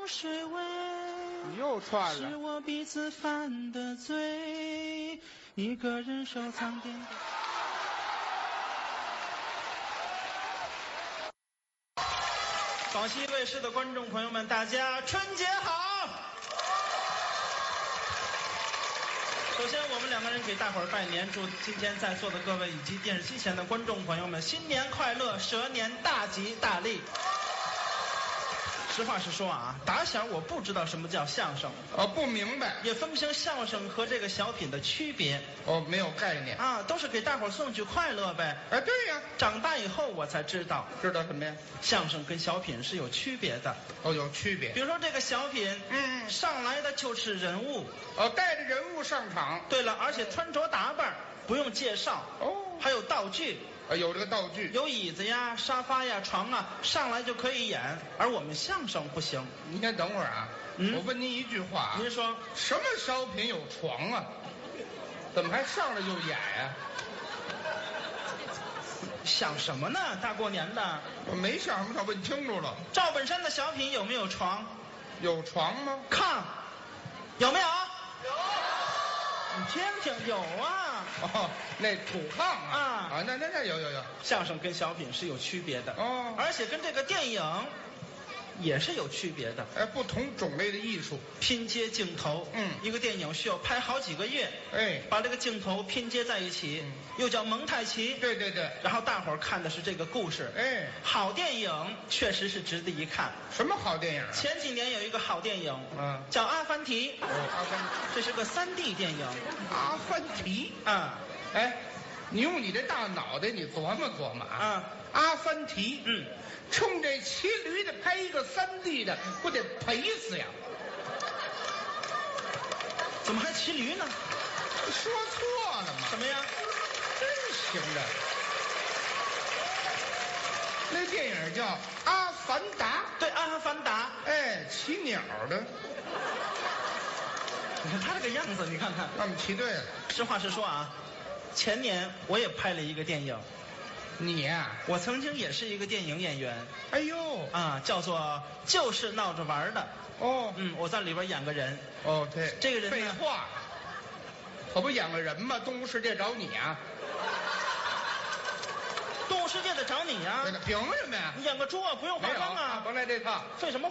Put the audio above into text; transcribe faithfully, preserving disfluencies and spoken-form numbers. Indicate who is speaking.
Speaker 1: 水味。
Speaker 2: 你又串了。
Speaker 1: 是我彼此犯的罪，一个人收藏点点。广西卫视的观众朋友们，大家春节好！首先，我们两个人给大伙儿拜年，祝今天在座的各位以及电视机前的观众朋友们新年快乐，蛇年大吉大利。实话实说啊，打小我不知道什么叫相声，
Speaker 2: 哦，不明白，
Speaker 1: 也分不清相声和这个小品的区别。
Speaker 2: 哦，没有概念
Speaker 1: 啊，都是给大伙儿送去快乐呗。
Speaker 2: 哎，对呀，
Speaker 1: 长大以后我才知道，
Speaker 2: 知道什么呀？
Speaker 1: 相声跟小品是有区别的。
Speaker 2: 哦，有区别。
Speaker 1: 比如说这个小品，
Speaker 2: 嗯，
Speaker 1: 上来的就是人物，
Speaker 2: 哦，带着人物上场。
Speaker 1: 对了，而且穿着打扮不用介绍，
Speaker 2: 哦，
Speaker 1: 还有道具。
Speaker 2: 啊，有这个道具，
Speaker 1: 有椅子呀、沙发呀、床啊，上来就可以演。而我们相声不行。
Speaker 2: 您先等会儿啊，
Speaker 1: 嗯、
Speaker 2: 我问您一句话，
Speaker 1: 您说
Speaker 2: 什么小品有床啊？怎么还上来就演呀、啊？
Speaker 1: 想什么呢？大过年的，
Speaker 2: 我没想什么，我问清楚了。
Speaker 1: 赵本山的小品有没有床？
Speaker 2: 有床吗？
Speaker 1: 炕有没有？有。你听听，有啊。
Speaker 2: 哦，那土炕啊，
Speaker 1: 啊
Speaker 2: 啊，那那那有有有。
Speaker 1: 相声跟小品是有区别的
Speaker 2: 哦，
Speaker 1: 而且跟这个电影也是有区别的。
Speaker 2: 哎，不同种类的艺术，
Speaker 1: 拼接镜头，
Speaker 2: 嗯，
Speaker 1: 一个电影需要拍好几个月，
Speaker 2: 哎，
Speaker 1: 把这个镜头拼接在一起，
Speaker 2: 嗯、
Speaker 1: 又叫蒙太奇。
Speaker 2: 对对对。
Speaker 1: 然后大伙儿看的是这个故事，
Speaker 2: 哎，
Speaker 1: 好电影确实是值得一看。
Speaker 2: 什么好电影、啊？
Speaker 1: 前几年有一个好电影，
Speaker 2: 嗯，
Speaker 1: 叫《阿凡提》。
Speaker 2: 哦，阿凡提，
Speaker 1: 这是个三 D 电影。
Speaker 2: 阿凡提
Speaker 1: 啊，
Speaker 2: 哎，你用你这大脑袋，你琢磨琢磨啊。
Speaker 1: 啊，
Speaker 2: 阿凡提，
Speaker 1: 嗯，
Speaker 2: 冲这骑驴的拍一个三 D 的，不得赔死呀？
Speaker 1: 怎么还骑驴呢？
Speaker 2: 说错了吗？
Speaker 1: 什么呀？
Speaker 2: 真行的。那电影叫《阿凡达》。
Speaker 1: 对，《阿凡达》。
Speaker 2: 哎，骑鸟的。
Speaker 1: 你看他这个样子，你看看。
Speaker 2: 那我们骑对了。
Speaker 1: 实话实说啊，前年我也拍了一个电影。
Speaker 2: 你呀、啊？
Speaker 1: 我曾经也是一个电影演员。
Speaker 2: 哎呦，
Speaker 1: 啊，叫做就是闹着玩的。
Speaker 2: 哦，
Speaker 1: 嗯，我在里边演个人。
Speaker 2: 哦，对，
Speaker 1: 这个人
Speaker 2: 废话，可不演个人吗？动物世界找你啊！
Speaker 1: 动物世界的找你呀、啊？
Speaker 2: 凭什么呀？
Speaker 1: 你演个猪啊，不用化妆啊！
Speaker 2: 甭来这套，
Speaker 1: 废什么话？